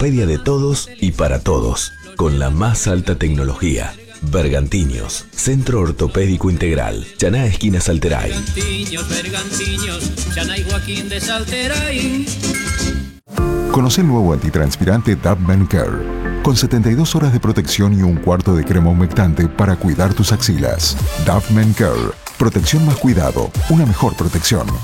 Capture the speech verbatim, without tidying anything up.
ortopedia de todos y para todos, con la más alta tecnología. Bergantiños, Centro Ortopédico Integral, Chaná esquina Salteray. Bergantiños, Bergantiños, Chaná y Joaquín de Salteray. Conoce el nuevo antitranspirante Dove Men Care, con setenta y dos horas de protección y un cuarto de crema humectante para cuidar tus axilas. Dove Men Care, protección más cuidado, una mejor protección.